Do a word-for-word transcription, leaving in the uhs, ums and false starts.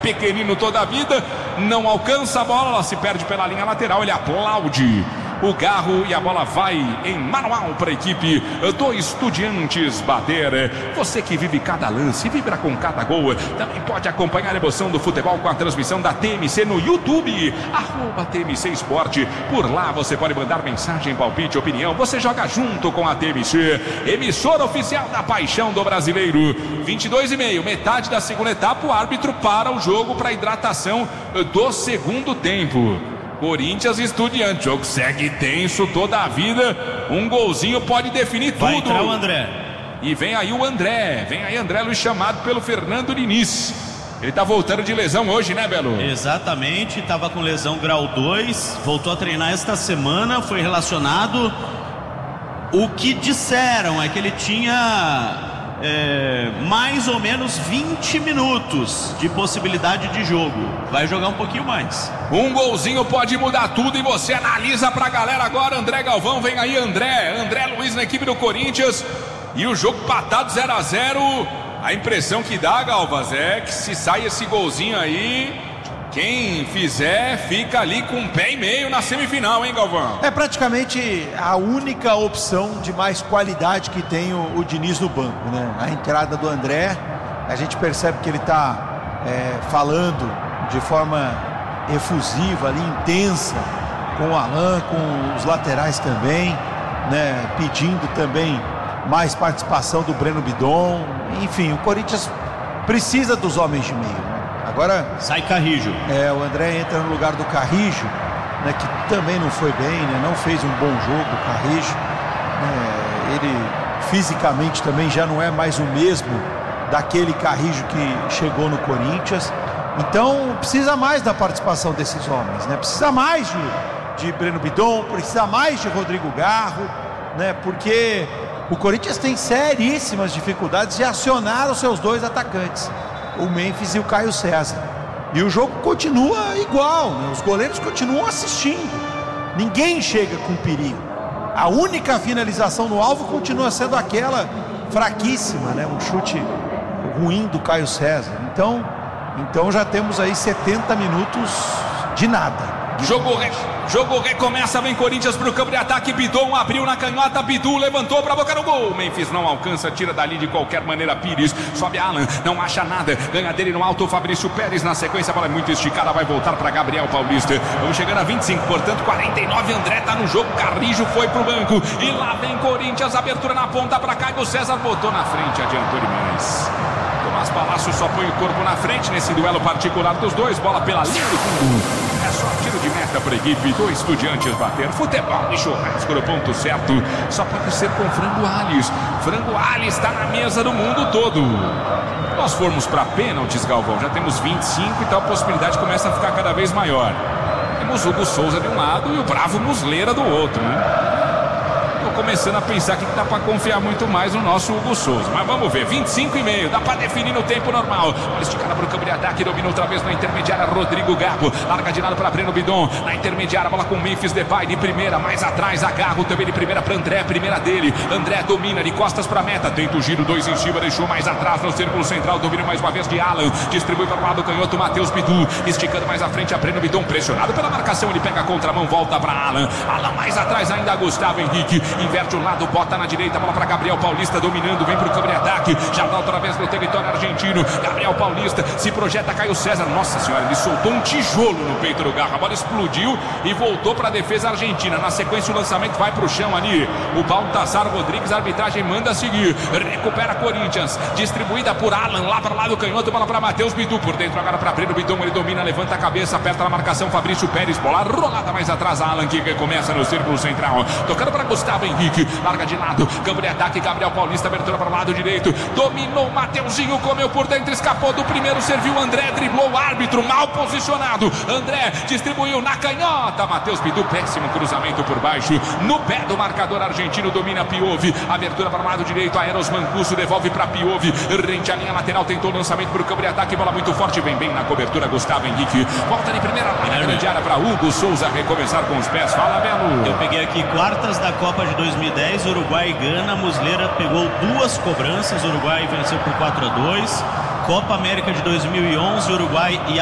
Pequenino toda a vida, não alcança a bola, ela se perde pela linha lateral, ele aplaude o Garro e a bola vai em manual para a equipe do Estudiantes bater. Você que vive cada lance, vibra com cada gol, também pode acompanhar a emoção do futebol com a transmissão da T M C no YouTube, arroba T M C Esporte. Por lá você pode mandar mensagem, palpite, opinião, você joga junto com a T M C, emissora oficial da paixão do brasileiro. vinte e dois e meio, metade da segunda etapa, o árbitro para o jogo para hidratação do segundo tempo. Corinthians e Estudiantes, jogo segue tenso toda a vida, um golzinho pode definir tudo. Vai entrar o André. E vem aí o André, vem aí André Luiz, chamado pelo Fernando Diniz. Ele tá voltando de lesão hoje, né, Belo? Exatamente, estava com lesão grau dois, voltou a treinar esta semana, foi relacionado. O que disseram é que ele tinha é, mais ou menos vinte minutos de possibilidade de jogo. Vai jogar um pouquinho mais. Um golzinho pode mudar tudo e você analisa pra galera agora. André Galvão, vem aí André. André Luiz na equipe do Corinthians. E o jogo patado zero a zero. A impressão que dá, Galvas, é que se sai esse golzinho aí, quem fizer fica ali com um pé e meio na semifinal, hein, Galvão? É praticamente a única opção de mais qualidade que tem o, o Diniz no banco, né? A entrada do André, a gente percebe que ele está é, falando de forma efusiva ali, intensa, com o Alan, com os laterais também, né? Pedindo também mais participação do Breno Bidon. Enfim, o Corinthians precisa dos homens de meio, né? Agora sai Carrijo. É, o André entra no lugar do Carrijo, né, que também não foi bem, né, não fez um bom jogo o Carrijo. Né, ele fisicamente também já não é mais o mesmo daquele Carrijo que chegou no Corinthians. Então precisa mais da participação desses homens, né? Precisa mais de, de Breno Bidon, precisa mais de Rodrigo Garro, né? Porque o Corinthians tem seríssimas dificuldades de acionar os seus dois atacantes, o Memphis e o Caio César. E o jogo continua igual, né? Os goleiros continuam assistindo. Ninguém chega com perigo. A única finalização no alvo continua sendo aquela fraquíssima, né? Um chute ruim do Caio César. Então, então já temos aí setenta minutos de nada. Jogo, re... Jogo recomeça, vem Corinthians pro campo de ataque, Bidon abriu na canhota, Bidu levantou pra boca no gol, Memphis não alcança, tira dali de qualquer maneira Pires, sobe Alan, não acha nada, ganha dele no alto, Fabrício Pérez na sequência, a bola é muito esticada, vai voltar pra Gabriel Paulista, vamos chegando a vinte e cinco, portanto quarenta e nove, André tá no jogo, Carrijo foi pro banco, e lá vem Corinthians, abertura na ponta pra Caio César, botou na frente, adiantou demais. Tomás Palácio só põe o corpo na frente nesse duelo particular dos dois, bola pela linha do fundo. É só tiro de meta para a equipe do Estudiantes bater. Futebol e churrasco no ponto certo. Só pode ser com frango Alhes. Frango Alhes está na mesa do mundo todo. Nós formos para pênaltis, Galvão, já temos vinte e cinco, então a possibilidade começa a ficar cada vez maior. Temos o Hugo Souza de um lado e o Bravo Musleira do outro, né? Começando a pensar que dá para confiar muito mais no nosso Hugo Souza, mas vamos ver, vinte e cinco e meio, dá para definir no tempo normal. Olha, esticada para o campo de ataque, domina outra vez na intermediária, Rodrigo Garro, larga de lado para Breno Bidon, na intermediária, bola com Memphis Depay de primeira, mais atrás, Agarro também de primeira para André, primeira dele, André domina de costas para meta, tenta o giro, dois em cima, deixou mais atrás no círculo central, domina mais uma vez de Alan, distribui para o lado canhoto, Matheus Bidu, esticando mais à frente a Breno Bidon, pressionado pela marcação, ele pega a contramão, volta para Alan, Alan mais atrás ainda, Gustavo Henrique, inverte o lado, bota na direita, bola para Gabriel Paulista, dominando, vem para o campo de ataque, já dá outra vez no território argentino, Gabriel Paulista, se projeta, Caio César, nossa senhora, ele soltou um tijolo no peito do Garro, a bola explodiu e voltou para a defesa argentina, na sequência o lançamento vai para o chão ali, o Baltazar Rodrigues, a arbitragem manda seguir, recupera Corinthians, distribuída por Alan, lá para lá do canhoto, bola para Matheus Bidu, por dentro agora para Breno Bidon, ele domina, levanta a cabeça, aperta na marcação, Fabrício Pérez, bola rolada mais atrás, Alan que começa no círculo central, tocando para Gustavo Henrique, larga de lado, campo de ataque, Gabriel Paulista, abertura para o lado direito, dominou Mateuzinho, comeu por dentro, escapou do primeiro, serviu André, driblou o árbitro, mal posicionado, André distribuiu na canhota, Matheus Bidu, péssimo cruzamento por baixo, no pé do marcador argentino, domina Piove, abertura para o lado direito, Aeros Mancuso, devolve para Piove, rente à linha lateral, tentou o lançamento para o campo de ataque, bola muito forte, vem bem na cobertura, Gustavo Henrique, volta de primeira linha grande área para Hugo Souza, recomeçar com os pés, fala Belo. Eu peguei aqui quartas da Copa de dois mil e dez, Uruguai e Gana, Musleira pegou duas cobranças, Uruguai venceu por quatro a dois, Copa América de dois mil e onze, Uruguai e